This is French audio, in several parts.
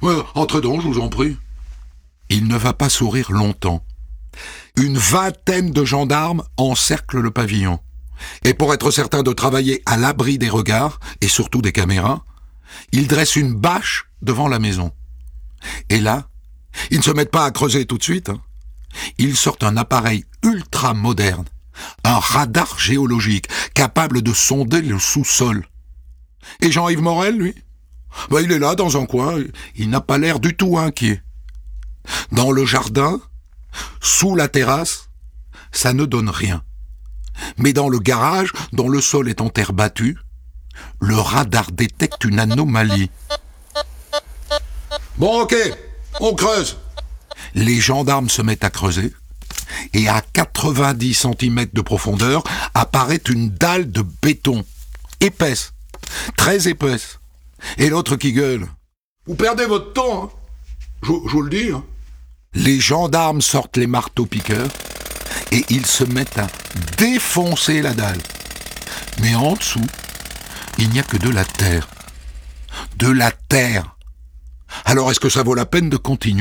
Ouais, entrez donc, je vous en prie. Il ne va pas sourire longtemps. Une vingtaine de gendarmes encerclent le pavillon. Et pour être certain de travailler à l'abri des regards, et surtout des caméras, ils dressent une bâche devant la maison. Et là, ils ne se mettent pas à creuser tout de suite. Ils sortent un appareil ultra moderne, un radar géologique capable de sonder le sous-sol. Et Jean-Yves Morel, lui, il est là dans un coin, il n'a pas l'air du tout inquiet. Dans le jardin, sous la terrasse, ça ne donne rien. Mais dans le garage, dont le sol est en terre battue, le radar détecte une anomalie. Bon, ok, on creuse. Les gendarmes se mettent à creuser, et à 90 cm de profondeur apparaît une dalle de béton, épaisse, très épaisse. Et l'autre qui gueule. Vous perdez votre temps, hein. Je vous le dis. Hein. Les gendarmes sortent les marteaux-piqueurs, et ils se mettent à défoncer la dalle. Mais en dessous, il n'y a que de la terre. De la terre. Alors est-ce que ça vaut la peine de continuer ?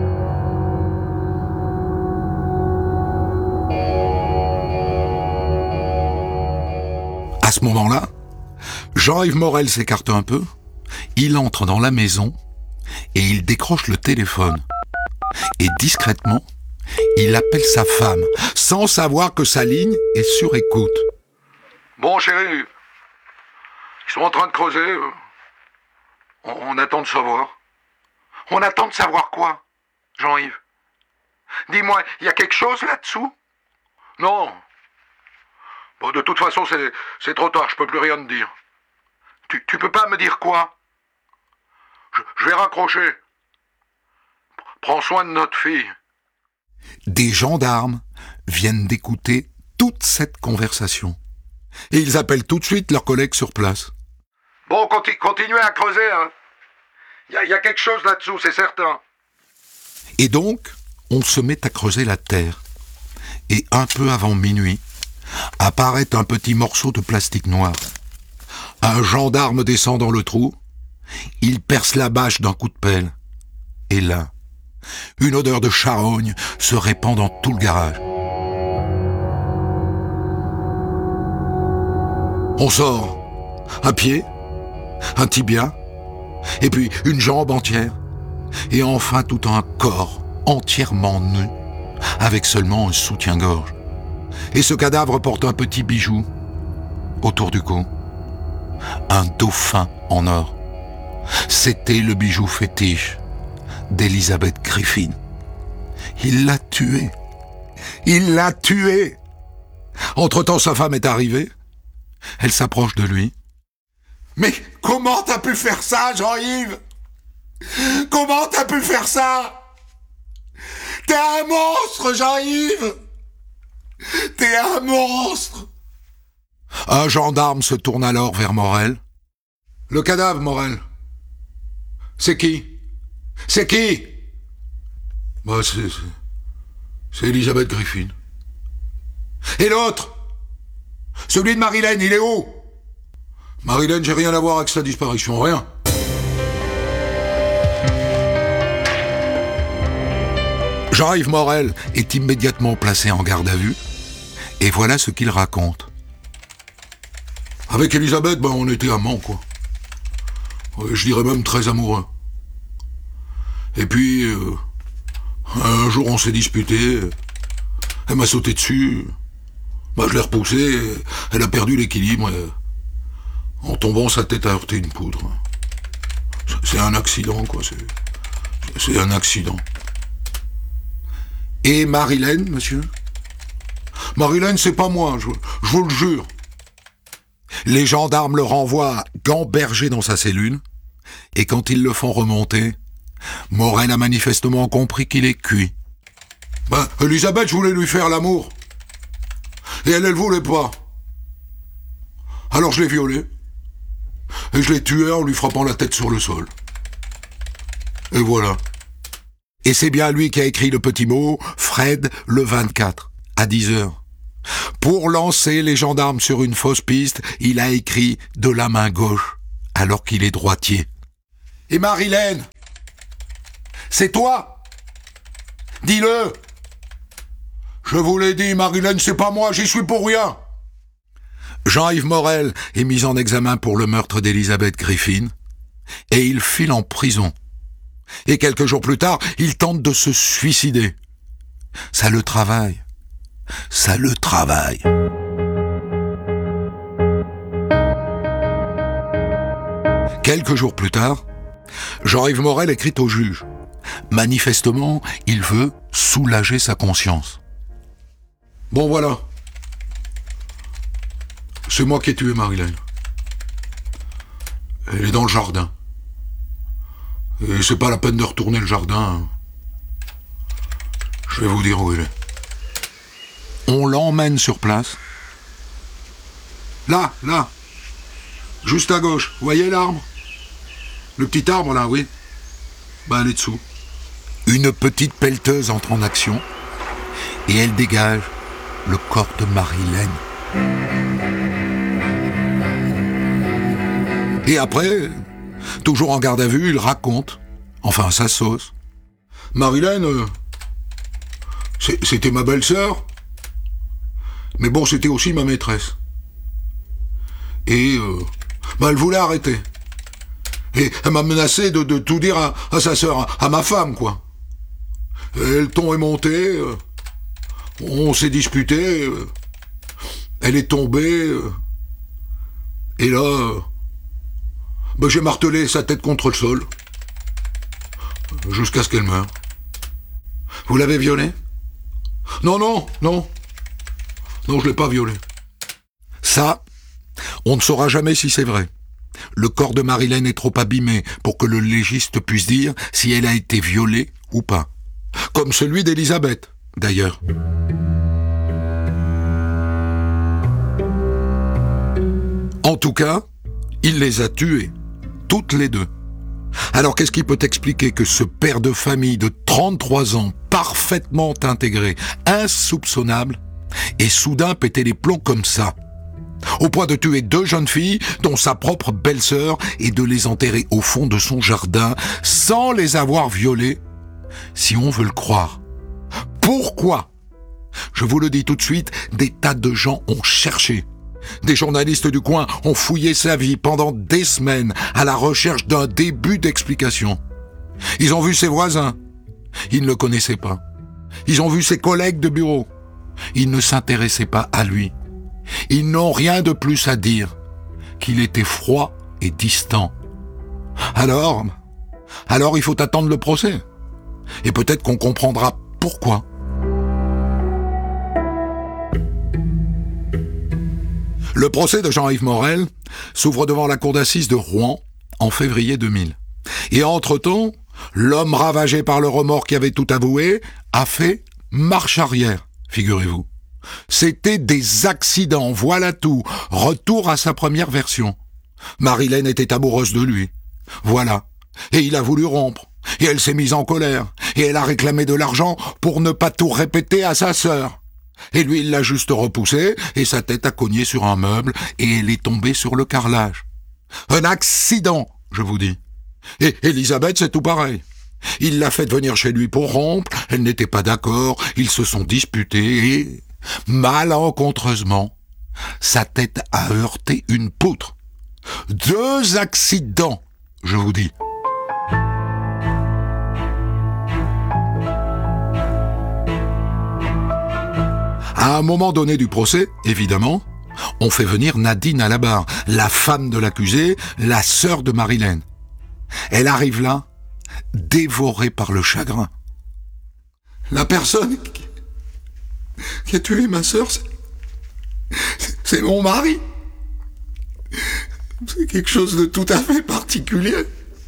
À ce moment-là, Jean-Yves Morel s'écarte un peu, il entre dans la maison et il décroche le téléphone. Et discrètement, il appelle sa femme, sans savoir que sa ligne est sur écoute. Bon, chérie, ils sont en train de creuser. On attend de savoir. On attend de savoir quoi, Jean-Yves? Dis-moi, il y a quelque chose là-dessous? Non. Bon, de toute façon, c'est trop tard, je peux plus rien te dire. Tu peux pas me dire quoi? Je vais raccrocher. Prends soin de notre fille. Des gendarmes viennent d'écouter toute cette conversation. Et ils appellent tout de suite leurs collègues sur place. Bon, continuez à creuser, hein. Il y a quelque chose là-dessous, c'est certain. Et donc, on se met à creuser la terre. Et un peu avant minuit, apparaît un petit morceau de plastique noir. Un gendarme descend dans le trou, il perce la bâche d'un coup de pelle. Et là, une odeur de charogne se répand dans tout le garage. On sort un pied, un tibia, et puis une jambe entière, et enfin tout un corps entièrement nu, avec seulement un soutien-gorge. Et ce cadavre porte un petit bijou autour du cou, un dauphin en or. C'était le bijou fétiche d'Elizabeth Griffin. Il l'a tué. Il l'a tué. Entre-temps, sa femme est arrivée. Elle s'approche de lui. « Mais comment t'as pu faire ça, Jean-Yves? Comment t'as pu faire ça? T'es un monstre, Jean-Yves! T'es un monstre !» Un gendarme se tourne alors vers Morel. « Le cadavre, Morel. C'est qui? C'est qui? » C'est Elizabeth Griffin. « Et l'autre? Celui de Marilène, il est où? » Marilène, j'ai rien à voir avec sa disparition, rien. Jean-Yves Morel est immédiatement placé en garde à vue, et voilà ce qu'il raconte. Avec Elisabeth, on était amants, quoi. Je dirais même très amoureux. Et puis, un jour on s'est disputé, elle m'a sauté dessus, je l'ai repoussée, elle a perdu l'équilibre, en tombant sa tête a heurté une poudre. C'est un accident, quoi, c'est un accident. Et Marilène, monsieur? Marilène, c'est pas moi, je vous le jure. Les gendarmes le renvoient gamberger dans sa cellule, et quand ils le font remonter, Morel a manifestement compris qu'il est cuit. Elisabeth, je voulais lui faire l'amour. Et elle voulait pas. Alors je l'ai violée. Et je l'ai tuée en lui frappant la tête sur le sol. Et voilà. Et c'est bien lui qui a écrit le petit mot « Fred le 24 » à 10h. Pour lancer les gendarmes sur une fausse piste, il a écrit de la main gauche, alors qu'il est droitier. Et Marilène, C'est toi? Dis-le! Je vous l'ai dit, Marilène, c'est pas moi, j'y suis pour rien! Jean-Yves Morel est mis en examen pour le meurtre d'Elizabeth Griffin et il file en prison. Et quelques jours plus tard, il tente de se suicider. Ça le travaille. Ça le travaille. Quelques jours plus tard, Jean-Yves Morel écrit au juge. Manifestement, il veut soulager sa conscience. Bon voilà. C'est moi qui ai tué Marilène. Elle est dans le jardin. Et c'est pas la peine de retourner le jardin. Je vais vous dire où elle est. On l'emmène sur place. Là. Juste à gauche. Vous voyez l'arbre? Le petit arbre là, oui. Ben elle est dessous. Une petite pelleteuse entre en action et elle dégage le corps de Marilène. Et après, toujours en garde à vue, il raconte, enfin à sa sauce. Marilène, c'était ma belle-sœur, mais bon, c'était aussi ma maîtresse. Et elle voulait arrêter. Et elle m'a menacé de tout dire à sa sœur, à ma femme, quoi. Et le ton est monté, on s'est disputé, elle est tombée, et là... j'ai martelé sa tête contre le sol, jusqu'à ce qu'elle meure. Vous l'avez violée? Non, je l'ai pas violée. Ça, on ne saura jamais si c'est vrai. Le corps de Marilène est trop abîmé pour que le légiste puisse dire si elle a été violée ou pas. Comme celui d'Elisabeth, d'ailleurs. En tout cas, il les a tuées. Toutes les deux. Alors qu'est-ce qui peut expliquer que ce père de famille de 33 ans, parfaitement intégré, insoupçonnable, ait soudain pété les plombs comme ça, au point de tuer 2 jeunes filles, dont sa propre belle-sœur, et de les enterrer au fond de son jardin, sans les avoir violées, si on veut le croire? Pourquoi? Je vous le dis tout de suite, des tas de gens ont cherché. Des journalistes du coin ont fouillé sa vie pendant des semaines à la recherche d'un début d'explication. Ils ont vu ses voisins. Ils ne le connaissaient pas. Ils ont vu ses collègues de bureau. Ils ne s'intéressaient pas à lui. Ils n'ont rien de plus à dire qu'il était froid et distant. Alors il faut attendre le procès. Et peut-être qu'on comprendra pourquoi. Le procès de Jean-Yves Morel s'ouvre devant la cour d'assises de Rouen en février 2000. Et entre-temps, l'homme ravagé par le remords qui avait tout avoué a fait marche arrière, figurez-vous. C'était des accidents, voilà tout. Retour à sa première version. Marilène était amoureuse de lui. Voilà. Et il a voulu rompre. Et elle s'est mise en colère. Et elle a réclamé de l'argent pour ne pas tout répéter à sa sœur. Et lui, il l'a juste repoussée, et sa tête a cogné sur un meuble, et elle est tombée sur le carrelage. Un accident, je vous dis. Et Elisabeth, c'est tout pareil. Il l'a fait venir chez lui pour rompre, elle n'était pas d'accord, ils se sont disputés, et, malencontreusement, sa tête a heurté une poutre. 2 accidents, je vous dis. À un moment donné du procès, évidemment, on fait venir Nadine à la barre, la femme de l'accusé, la sœur de Marilène. Elle arrive là, dévorée par le chagrin. La personne qui a tué ma sœur, c'est mon mari. C'est quelque chose de tout à fait particulier.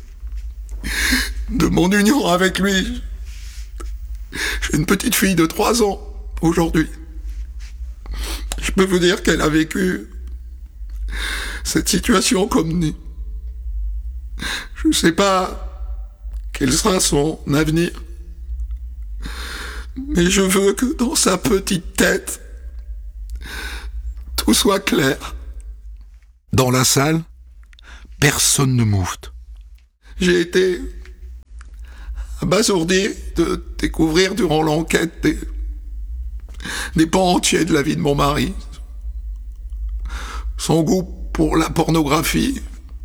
De mon union avec lui. J'ai une petite fille de 3 ans aujourd'hui. Je peux vous dire qu'elle a vécu cette situation comme nous. Je ne sais pas quel sera son avenir, mais je veux que dans sa petite tête, tout soit clair. Dans la salle, personne ne moufte. J'ai été abasourdi de découvrir durant l'enquête des pans entiers de la vie de mon mari. Son goût pour la pornographie,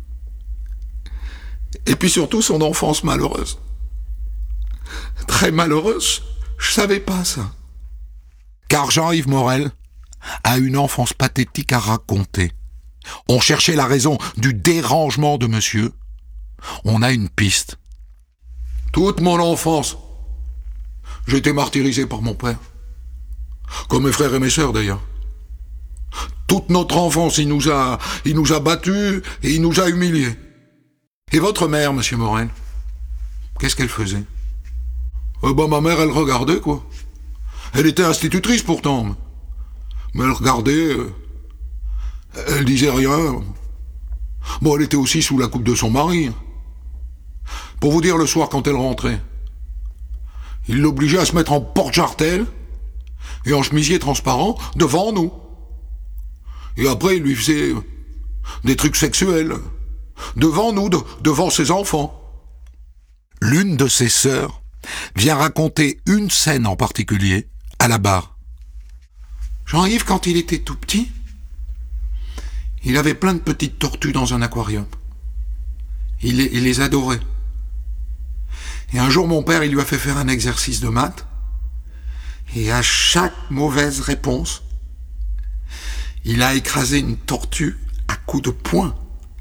et puis surtout son enfance malheureuse. Très malheureuse, je savais pas ça. Car Jean-Yves Morel a une enfance pathétique à raconter. On cherchait la raison du dérangement de monsieur. On a une piste. Toute mon enfance, j'ai été martyrisé par mon père. Comme mes frères et mes sœurs d'ailleurs. Toute notre enfance, il nous a battus et il nous a humiliés. Et votre mère, monsieur Morel, qu'est-ce qu'elle faisait? Ma mère, elle regardait, quoi. Elle était institutrice pourtant. Mais elle regardait, elle disait rien. Bon, elle était aussi sous la coupe de son mari. Pour vous dire, le soir, quand elle rentrait, il l'obligeait à se mettre en porte-jartel et en chemisier transparent devant nous. Et après, il lui faisait des trucs sexuels. Devant nous, devant ses enfants. L'une de ses sœurs vient raconter une scène en particulier à la barre. Jean-Yves, quand il était tout petit, il avait plein de petites tortues dans un aquarium. Il les adorait. Et un jour, mon père, il lui a fait faire un exercice de maths. Et à chaque mauvaise réponse, il a écrasé une tortue à coups de poing.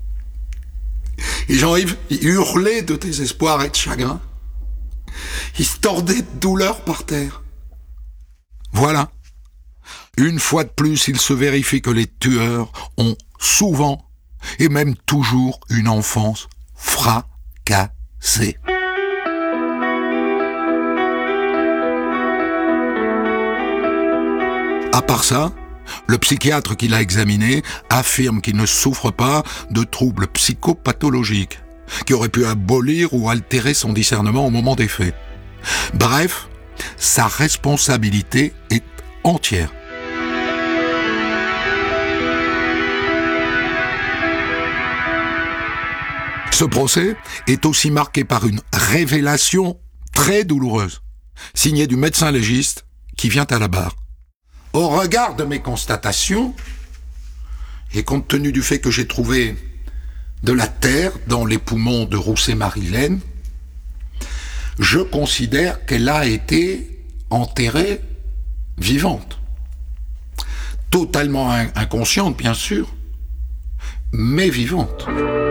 Et Jean-Yves, il hurlait de désespoir et de chagrin. Il se tordait de douleur par terre. Voilà. Une fois de plus, il se vérifie que les tueurs ont souvent, et même toujours, une enfance fracassée. À part ça, le psychiatre qui l'a examiné affirme qu'il ne souffre pas de troubles psychopathologiques, qui auraient pu abolir ou altérer son discernement au moment des faits. Bref, sa responsabilité est entière. Ce procès est aussi marqué par une révélation très douloureuse, signée du médecin légiste qui vient à la barre. Au regard de mes constatations, et compte tenu du fait que j'ai trouvé de la terre dans les poumons de Rousset-Marilène, je considère qu'elle a été enterrée vivante. Totalement inconsciente, bien sûr, mais vivante.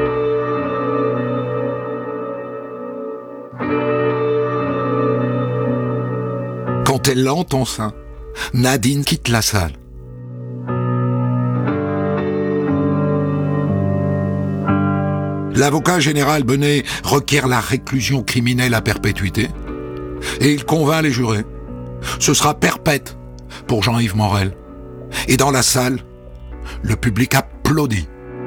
Quand elle l'entend ça, Nadine quitte la salle. L'avocat général Benet requiert la réclusion criminelle à perpétuité et il convainc les jurés. Ce sera perpète pour Jean-Yves Morel. Et dans la salle, le public applaudit.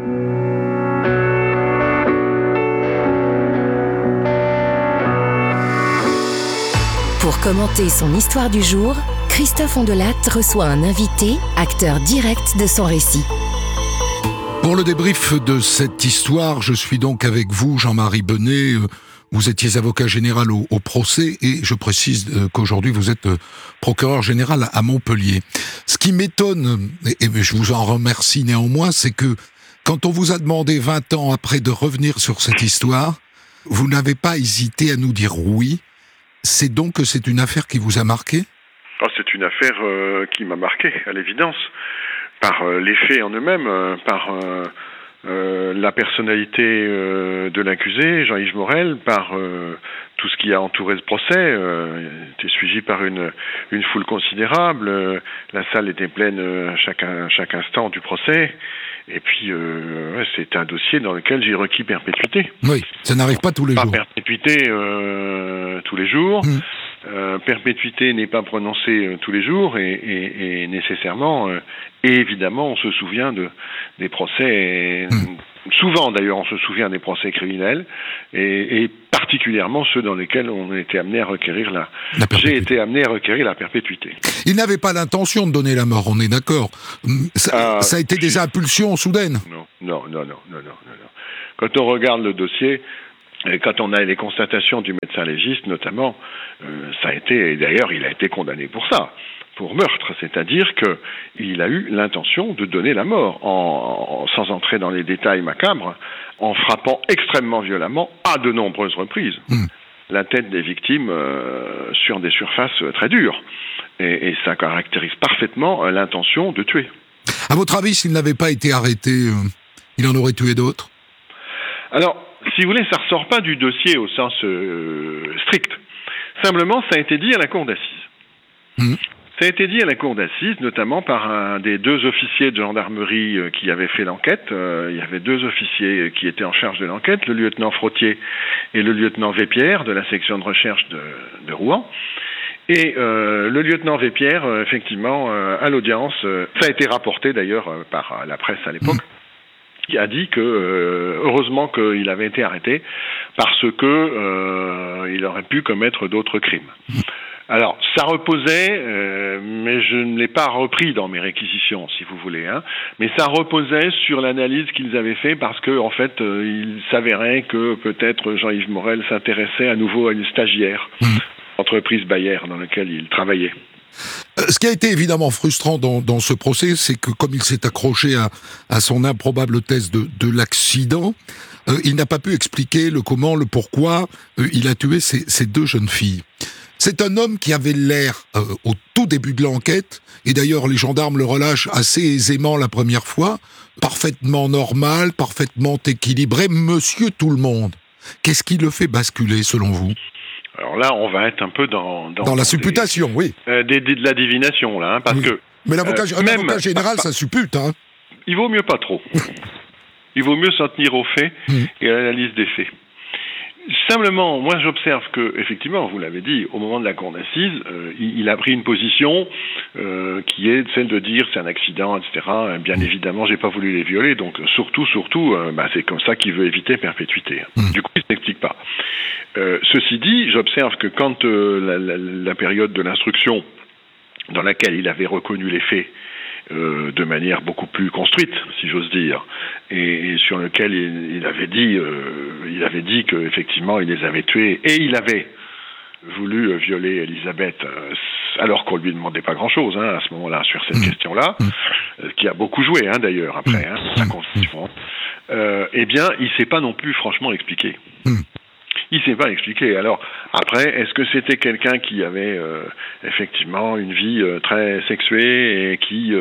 Pour commenter son histoire du jour, Christophe Ondelat reçoit un invité, acteur direct de son récit. Pour le débrief de cette histoire, je suis donc avec vous, Jean-Marie Benet. Vous étiez avocat général au procès et je précise qu'aujourd'hui vous êtes procureur général à Montpellier. Ce qui m'étonne, et je vous en remercie néanmoins, c'est que quand on vous a demandé 20 ans après de revenir sur cette histoire, vous n'avez pas hésité à nous dire oui. C'est donc que c'est une affaire qui vous a marqué ? C'est une affaire qui m'a marqué, à l'évidence, par les faits en eux-mêmes, par la personnalité de l'accusé, Jean-Yves Morel, par tout ce qui a entouré ce procès, était suivi par une foule considérable, la salle était pleine chaque instant du procès, et puis c'est un dossier dans lequel j'ai requis perpétuité. Oui, ça n'arrive pas tous les jours. Pas perpétuité tous les jours. Perpétuité n'est pas prononcée tous les jours et nécessairement et évidemment on se souvient des procès souvent d'ailleurs on se souvient des procès criminels et particulièrement ceux dans lesquels on a été amené à requérir j'ai été amené à requérir la perpétuité. Il n'avait pas l'intention de donner la mort, on est d'accord. Ça a été des impulsions soudaines. Non. Quand on regarde le dossier, Et quand on a les constatations du médecin légiste, notamment, ça a été, et d'ailleurs il a été condamné pour ça, pour meurtre, c'est-à-dire qu'il a eu l'intention de donner la mort, sans entrer dans les détails macabres, en frappant extrêmement violemment, à de nombreuses reprises, la tête des victimes sur des surfaces très dures. Et ça caractérise parfaitement l'intention de tuer. À votre avis, s'il n'avait pas été arrêté, il en aurait tué d'autres ? Alors, si vous voulez, ça ne ressort pas du dossier au sens strict. Simplement, ça a été dit à la cour d'assises. Ça a été dit à la cour d'assises, notamment par un des 2 officiers de gendarmerie qui avaient fait l'enquête. Il y avait 2 officiers qui étaient en charge de l'enquête, le lieutenant Frottier et le lieutenant Vépierre de la section de recherche de Rouen. Et le lieutenant Vépierre, effectivement, à l'audience, ça a été rapporté d'ailleurs par la presse à l'époque, qui a dit que heureusement qu'il avait été arrêté parce que il aurait pu commettre d'autres crimes. Alors, ça reposait, mais je ne l'ai pas repris dans mes réquisitions, si vous voulez, mais ça reposait sur l'analyse qu'ils avaient fait parce que, en fait, il s'avérait que peut-être Jean-Yves Morel s'intéressait à nouveau à une stagiaire, entreprise Bayer dans laquelle il travaillait. Ce qui a été évidemment frustrant dans ce procès, c'est que comme il s'est accroché à son improbable thèse de l'accident, il n'a pas pu expliquer le comment, le pourquoi il a tué ces 2 jeunes filles. C'est un homme qui avait l'air, au tout début de l'enquête, et d'ailleurs les gendarmes le relâchent assez aisément la première fois, parfaitement normal, parfaitement équilibré, monsieur tout le monde. Qu'est-ce qui le fait basculer selon vous ? Alors là, on va être un peu dans la supputation, oui. De la divination, là, parce que... Mais l'avocat général, ça suppute, Il vaut mieux pas trop. Il vaut mieux s'en tenir aux faits et à l'analyse des faits. Simplement, moi j'observe que, effectivement, vous l'avez dit, au moment de la cour d'assises, il a pris une position qui est celle de dire c'est un accident, etc. Bien évidemment, j'ai pas voulu les violer, donc surtout, c'est comme ça qu'il veut éviter perpétuité. Du coup, il s'explique pas. Ceci dit, j'observe que quand la période de l'instruction dans laquelle il avait reconnu les faits de manière beaucoup plus construite, si j'ose dire, et sur lequel il avait dit qu'effectivement il les avait tués, et il avait voulu violer Elisabeth, alors qu'on lui demandait pas grand-chose à ce moment-là sur cette question-là, qui a beaucoup joué d'ailleurs après la constitution. Eh bien, il s'est pas non plus franchement expliqué. Il s'est pas expliqué. Alors, après, est-ce que c'était quelqu'un qui avait effectivement une vie très sexuée et qui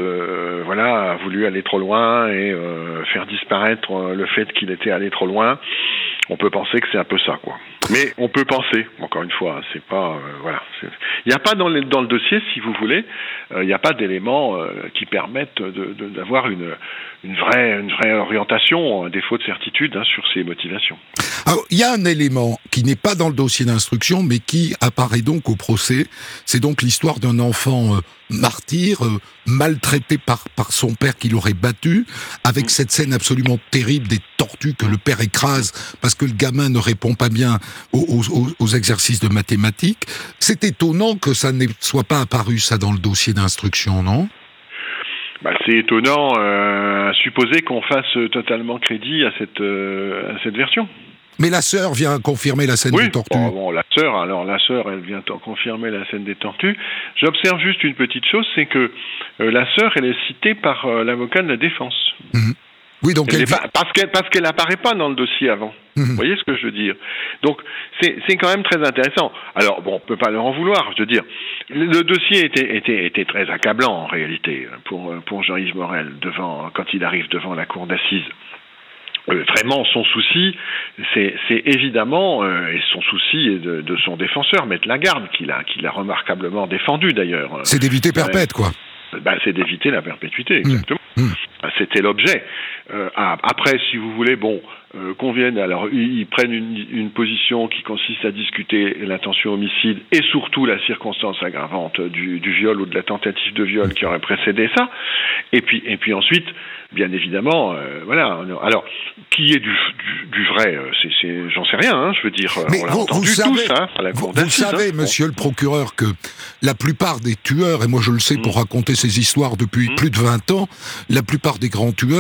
a voulu aller trop loin et faire disparaître le fait qu'il était allé trop loin? On peut penser que c'est un peu ça, quoi. Mais on peut penser, encore une fois, c'est pas il n'y a pas dans le dossier, si vous voulez, il n'y a pas d'éléments qui permettent d'avoir une vraie orientation, un défaut de certitude sur ses motivations. Alors, il y a un élément qui n'est pas dans le dossier d'instruction, mais qui apparaît donc au procès. C'est donc l'histoire d'un enfant martyr, maltraité par son père qui l'aurait battu, avec cette scène absolument terrible des tortues que le père écrase parce que le gamin ne répond pas bien aux exercices de mathématiques. C'est étonnant que ça ne soit pas apparu, ça, dans le dossier d'instruction, non ? C'est étonnant à supposer qu'on fasse totalement crédit à cette version. Mais la sœur vient confirmer la scène des tortues. La sœur, elle vient confirmer la scène des tortues. J'observe juste une petite chose, c'est que la sœur, elle est citée par l'avocat de la défense. Oui, donc parce qu'elle n'apparaît pas dans le dossier avant. Vous voyez ce que je veux dire? Donc, c'est quand même très intéressant. Alors, bon, on peut pas leur en vouloir, je veux dire. Le dossier était très accablant, en réalité, pour Jean-Yves Morel, quand il arrive devant la cour d'assises. Vraiment, son souci, c'est évidemment, et son souci est de son défenseur, Maître Lagarde, qu'il a remarquablement défendu, d'ailleurs. C'est d'éviter perpète, quoi. C'est d'éviter la perpétuité, exactement. C'était l'objet. Après, si vous voulez, qu'on vienne, alors ils prennent une position qui consiste à discuter l'intention homicide et surtout la circonstance aggravante du viol ou de la tentative de viol qui aurait précédé ça. Et puis ensuite, bien évidemment, Alors, qui est du vrai, j'en sais rien. Je veux dire, mais on l'a entendu tous à la cour d'assises. Vous savez, monsieur le procureur, que la plupart des tueurs, et moi je le sais pour raconter ces histoires depuis plus de 20 ans, la plupart des grands tueurs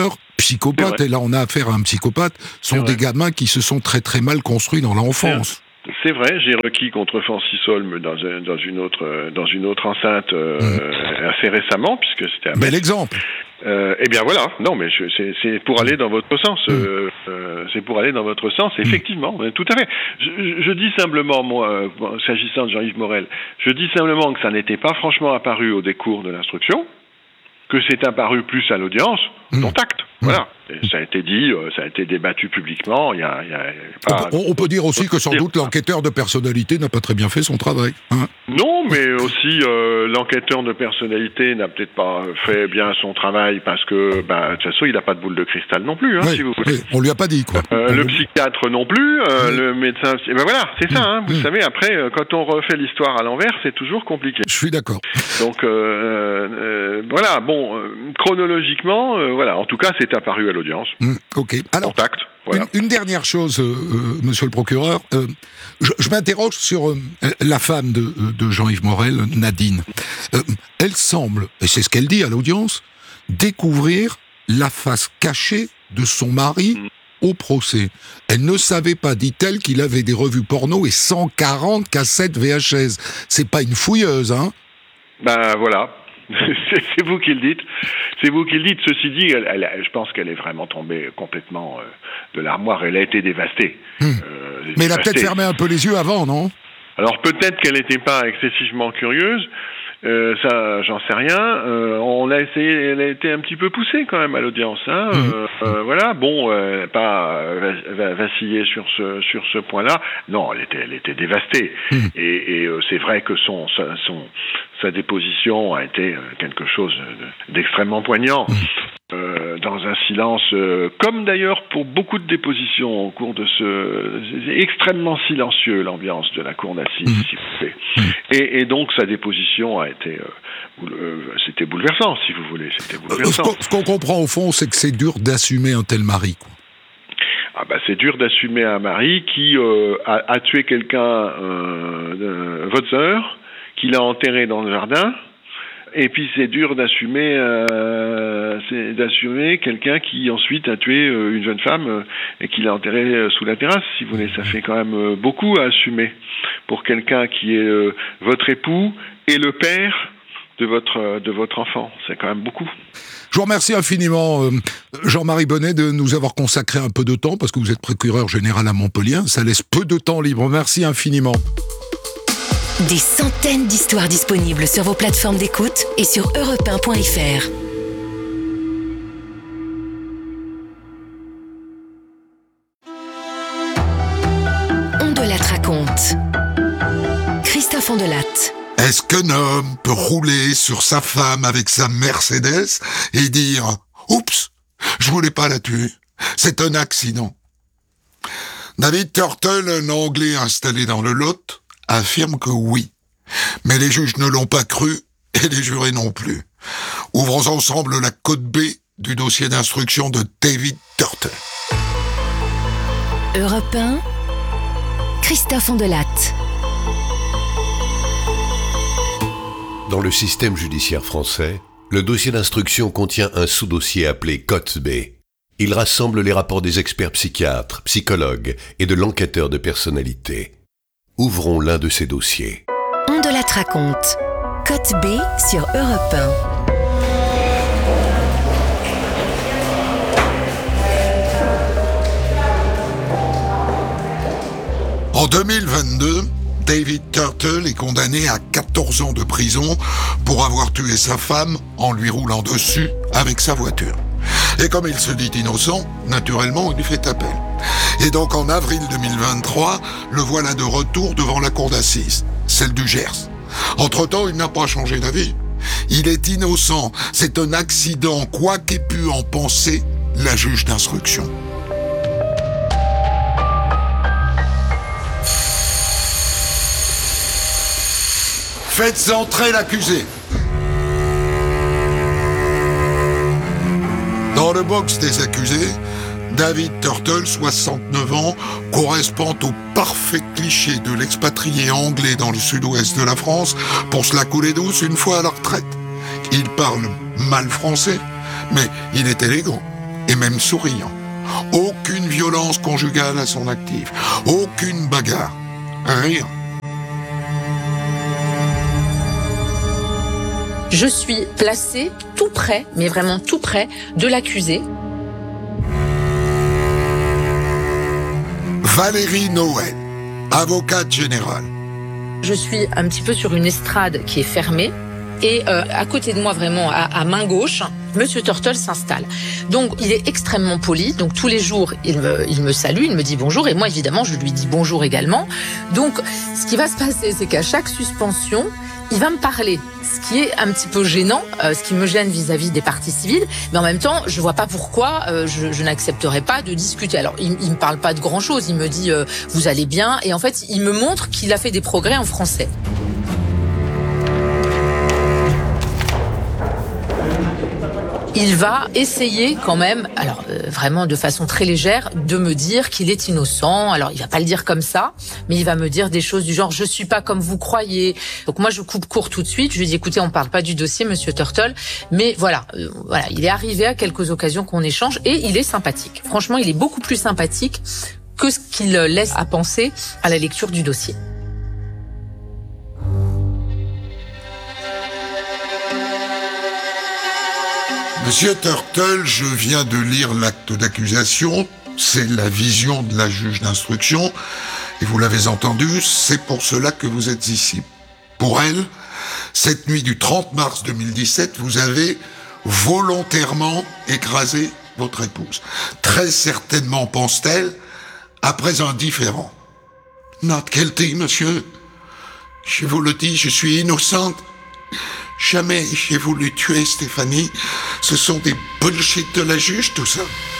psychopathes, et là on a affaire à un psychopathe, sont des gamins qui se sont très très mal construits dans l'enfance. C'est vrai, j'ai requis contre Francis Holm dans une autre enceinte assez récemment, puisque c'était un bel exemple. Eh bien voilà, non mais c'est pour aller dans votre sens, c'est pour aller dans votre sens, effectivement, tout à fait. Je dis simplement, moi, s'agissant de Jean-Yves Morel, je dis simplement que ça n'était pas franchement apparu au décours de l'instruction, que c'est apparu plus à l'audience, dont acte. Voilà. Et ça a été dit, ça a été débattu publiquement. On peut dire aussi que sans doute l'enquêteur de personnalité n'a pas très bien fait son travail. Hein. Non, mais aussi l'enquêteur de personnalité n'a peut-être pas fait bien son travail parce que, de toute façon, il n'a pas de boule de cristal non plus, si vous voulez. On lui a pas dit, quoi. Le psychiatre non plus, le médecin. Voilà, c'est ça. Vous savez, après, quand on refait l'histoire à l'envers, c'est toujours compliqué. Je suis d'accord. Donc voilà. Bon, chronologiquement, voilà. En tout cas, c'est apparu à l'audience. Ok. Alors, contact. Voilà. Une dernière chose, monsieur le procureur. Je m'interroge sur la femme de Jean-Yves Morel, Nadine. Elle semble, et c'est ce qu'elle dit à l'audience, découvrir la face cachée de son mari au procès. Elle ne savait pas, dit-elle, qu'il avait des revues porno et 140 cassettes VHS. C'est pas une fouilleuse, hein ? Voilà. C'est vous qui le dites. C'est vous qui le dites. Ceci dit, je pense qu'elle est vraiment tombée complètement de l'armoire. Elle a été dévastée. Mais elle a peut-être fermé un peu les yeux avant, non ? Alors peut-être qu'elle n'était pas excessivement curieuse. Ça, j'en sais rien. Elle a été un petit peu poussée quand même à l'audience. Voilà. Bon, pas vaciller sur ce point-là. Non, elle était dévastée. Et c'est vrai que sa déposition a été quelque chose d'extrêmement poignant. Dans un silence, comme d'ailleurs pour beaucoup de dépositions au cours de c'est extrêmement silencieux l'ambiance de la cour d'assises, si vous voulez. Et donc sa déposition a été, c'était bouleversant, si vous voulez, c'était bouleversant. Ce qu'on comprend au fond, c'est que c'est dur d'assumer un tel mari, quoi. C'est dur d'assumer un mari qui a tué quelqu'un, votre sœur, qu'il a enterré dans le jardin. Et puis c'est dur d'assumer quelqu'un qui ensuite a tué une jeune femme et qui l'a enterrée sous la terrasse, si vous voulez. Ça fait quand même beaucoup à assumer pour quelqu'un qui est votre époux et le père de votre enfant. C'est quand même beaucoup. Je vous remercie infiniment, Jean-Marie Bonnet, de nous avoir consacré un peu de temps, parce que vous êtes procureur général à Montpellier. Ça laisse peu de temps libre. Merci infiniment. Des centaines d'histoires disponibles sur vos plateformes d'écoute et sur europe1.fr. Ondelatte raconte. Christophe Ondelatte. Est-ce qu'un homme peut rouler sur sa femme avec sa Mercedes et dire « Oups, je voulais pas la tuer, c'est un accident ». David Turtle, un Anglais installé dans le Lot, affirme que oui. Mais les juges ne l'ont pas cru, et les jurés non plus. Ouvrons ensemble la cote B du dossier d'instruction de David Turtle. Europe 1, Christophe Ondelatte. Dans le système judiciaire français, le dossier d'instruction contient un sous-dossier appelé cote B. Il rassemble les rapports des experts psychiatres, psychologues et de l'enquêteur de personnalité. Ouvrons l'un de ces dossiers. Ondelatte raconte. Cote B sur Europe 1. En 2022, David Turtle est condamné à 14 ans de prison pour avoir tué sa femme en lui roulant dessus avec sa voiture. Et comme il se dit innocent, naturellement, il lui fait appel. Et donc en avril 2023, le voilà de retour devant la cour d'assises, celle du Gers. Entre-temps, il n'a pas changé d'avis. Il est innocent, c'est un accident, quoi qu'ait pu en penser la juge d'instruction. Faites entrer l'accusé. Dans le box des accusés, David Turtle, 69 ans, correspond au parfait cliché de l'expatrié anglais dans le sud-ouest de la France pour se la couler douce une fois à la retraite. Il parle mal français, mais il est élégant, et même souriant. Aucune violence conjugale à son actif, aucune bagarre, rien. Je suis placée tout près, mais vraiment tout près, de l'accusé. Valérie Noël, avocate générale. Je suis un petit peu sur une estrade qui est fermée. Et à côté de moi, vraiment, à main gauche, Monsieur Turtle s'installe. Donc, il est extrêmement poli. Donc, tous les jours, il me salue, il me dit bonjour. Et moi, évidemment, je lui dis bonjour également. Donc, ce qui va se passer, c'est qu'à chaque suspension, il va me parler. Ce qui est un petit peu gênant, ce qui me gêne vis-à-vis des parties civiles. Mais en même temps, je vois pas pourquoi je n'accepterai pas de discuter. Alors, il me parle pas de grand-chose. Il me dit vous allez bien. Et en fait, il me montre qu'il a fait des progrès en français. Il va essayer quand même, alors vraiment de façon très légère, de me dire qu'il est innocent. Alors il va pas le dire comme ça, mais il va me dire des choses du genre je suis pas comme vous croyez. Donc moi je coupe court tout de suite. Je lui dis écoutez, on parle pas du dossier, Monsieur Turtle, mais voilà, il est arrivé à quelques occasions qu'on échange et il est sympathique. Franchement, il est beaucoup plus sympathique que ce qu'il laisse à penser à la lecture du dossier. Monsieur Turtle, je viens de lire l'acte d'accusation. C'est la vision de la juge d'instruction. Et vous l'avez entendu, c'est pour cela que vous êtes ici. Pour elle, cette nuit du 30 mars 2017, vous avez volontairement écrasé votre épouse. Très certainement, pense-t-elle, après un différend. Not guilty, monsieur. Je vous le dis, je suis innocente. Jamais j'ai voulu tuer Stéphanie. Ce sont des bullshit de la juge, tout ça.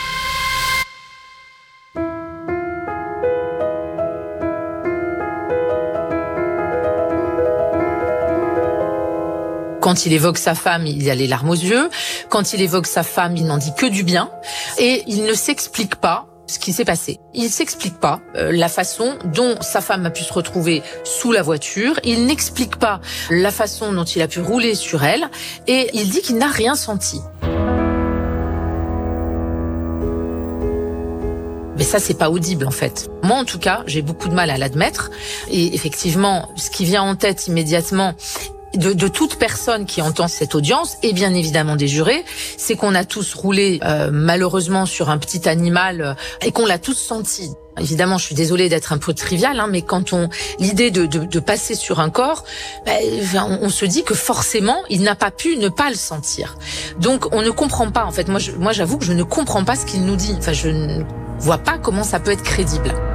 Quand il évoque sa femme, il a les larmes aux yeux. Quand il évoque sa femme, il n'en dit que du bien. Et il ne s'explique pas ce qui s'est passé. Il s'explique pas la façon dont sa femme a pu se retrouver sous la voiture. Il n'explique pas la façon dont il a pu rouler sur elle. Et il dit qu'il n'a rien senti. Mais ça, c'est pas audible, en fait. Moi, en tout cas, j'ai beaucoup de mal à l'admettre. Et effectivement, ce qui vient en tête immédiatement de toute personne qui entend cette audience, et bien évidemment des jurés, c'est qu'on a tous roulé malheureusement sur un petit animal et qu'on l'a tous senti. Évidemment, je suis désolée d'être un peu triviale, mais quand l'idée de passer sur un corps, on se dit que forcément, il n'a pas pu ne pas le sentir. Donc, on ne comprend pas. En fait, moi, j'avoue que je ne comprends pas ce qu'il nous dit. Enfin, je ne vois pas comment ça peut être crédible.